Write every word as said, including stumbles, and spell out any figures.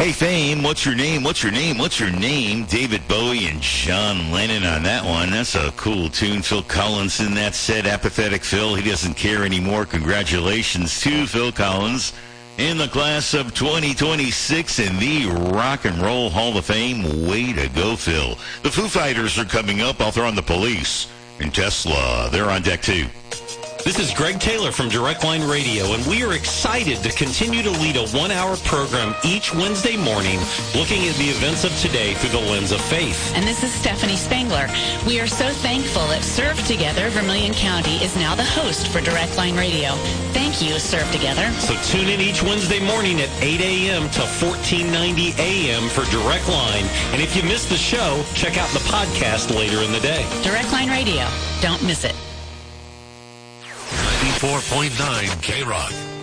Hey, Fame, what's your name? What's your name? What's your name? David Bowie and John Lennon on that one. That's a cool tune. Phil Collins in that set. Apathetic Phil. He doesn't care anymore. Congratulations to Phil Collins in the class of twenty twenty-six in the Rock and Roll Hall of Fame. Way to go, Phil. The Foo Fighters are coming up. I'll throw on the Police and Tesla. They're on deck, too. This is Greg Taylor from Direct Line Radio, and we are excited to continue to lead a one-hour program each Wednesday morning looking at the events of today through the lens of faith. And this is Stephanie Spangler. We are so thankful that Serve Together Vermilion County is now the host for Direct Line Radio. Thank you, Serve Together. So tune in each Wednesday morning at eight a.m. to fourteen ninety a.m. for Direct Line. And if you missed the show, check out the podcast later in the day. Direct Line Radio. Don't miss it. ninety-four point nine K-Rock.